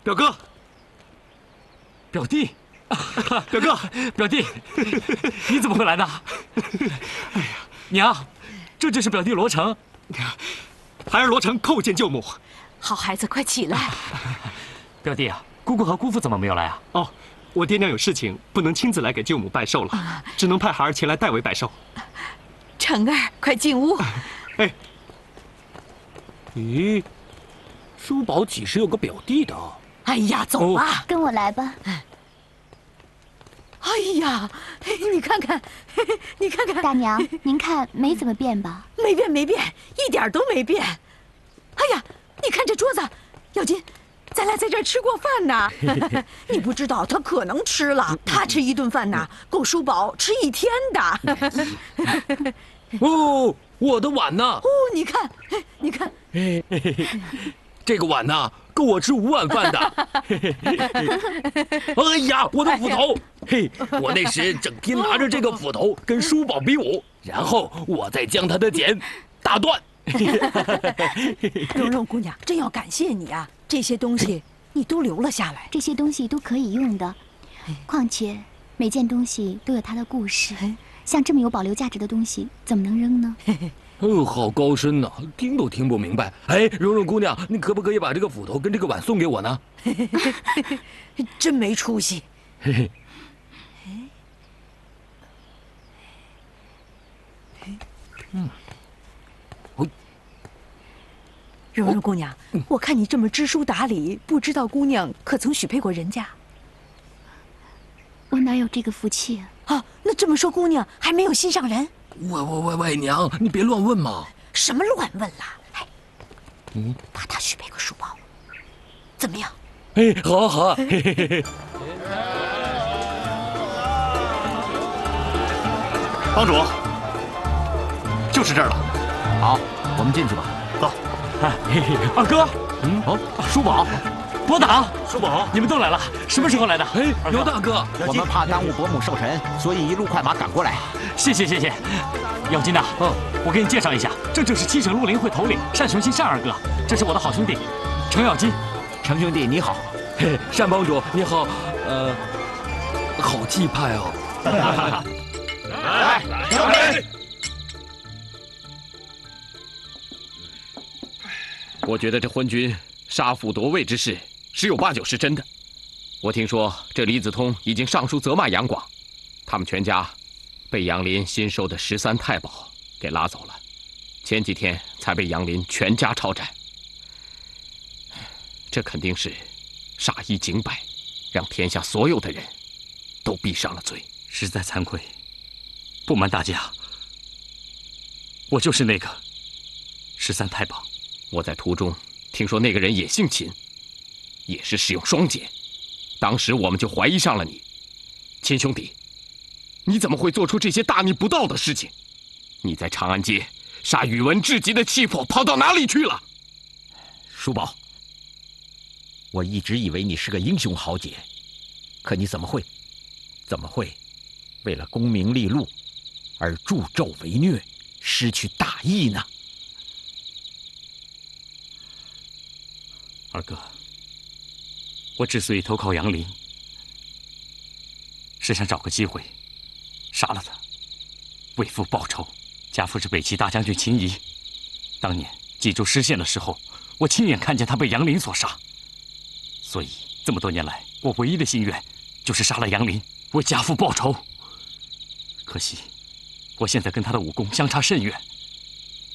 表哥， 表弟， 表哥， 表弟，你怎么会来呢？哎呀，娘，这就是表弟罗成。 孩儿罗成叩见舅母。 好孩子，快起来。 表弟啊，姑姑和姑父怎么没有来啊？ 哦，我爹娘有事情，不能亲自来给舅母拜寿了，只能派孩儿前来代为拜寿。 成儿，快进屋。 哎， 咦，叔宝几时有个表弟的？ 哎呀，走吧， 跟我来吧。 哎呀，你看看，你看看， 大娘，您看没怎么变吧？ 没变，没变，一点都没变。哎呀，你看这桌子，小金，咱俩在这儿吃过饭呢。你不知道，他可能吃了，他吃一顿饭呐，够叔宝吃1天的。 哦，我的碗呢？ 哦，你看，你看， 这个碗呢，够我吃5碗饭的。哎呀，我的斧头！嘿，我那时整天拿着这个斧头跟叔宝比武，然后我再将他的剪打断。 蓉蓉姑娘，真要感谢你啊！这些东西你都留了下来， 这些东西都可以用的，况且每件东西都有它的故事。像这么有保留价值的东西，怎么能扔呢？ 哦，好高深呐，听都听不明白。哎，蓉蓉姑娘，你可不可以把这个斧头跟这个碗送给我呢？ 真没出息。 嘿嘿。 蓉蓉姑娘，我看你这么知书达理，不知道姑娘可曾许配过人家？ 我哪有这个福气啊？ 啊，那这么说，姑娘还没有心上人？ 喂，娘，你别乱问嘛。 什么乱问啦？哎，把他许配个叔宝，怎么样？ 哎，好啊好啊。 帮主，就是这儿了。 好，我们进去吧。 走。 二哥， 叔宝， 伯党， 叔宝， 你们都来了，什么时候来的？ 哎，刘大哥， 我们怕耽误伯母寿辰，所以一路快马赶过来。 谢谢。咬金呐，我给你介绍一下，这就是七省绿林会头领单雄信单二哥，这是我的好兄弟程咬金。 程兄弟你好。 嘿，单帮主你好，好气派哦。 来， 小人。 我觉得这昏君杀父夺位之事十有8、9是真的。我听说这李子通已经上书责骂杨广，他们全家被杨林新收的13太保给拉走了，前几天才被杨林全家抄斩。这肯定是杀一儆百，让天下所有的人都闭上了嘴。 实在惭愧，不瞒大家，我就是那个13太保。 我在途中听说那个人也姓秦，也是使用双锏，当时我们就怀疑上了你。秦兄弟，你怎么会做出这些大逆不道的事情？你在长安街杀宇文智及的妻妇跑到哪里去了？ 叔宝，我一直以为你是个英雄豪杰，可你怎么会为了功名利禄而助纣为虐，失去大义呢？ 二哥，我之所以投靠杨林，是想找个机会杀了他，为父报仇。家父是北齐大将军秦仪，当年冀州失陷的时候，我亲眼看见他被杨林所杀。所以这么多年来，我唯一的心愿就是杀了杨林，为家父报仇。可惜，我现在跟他的武功相差甚远，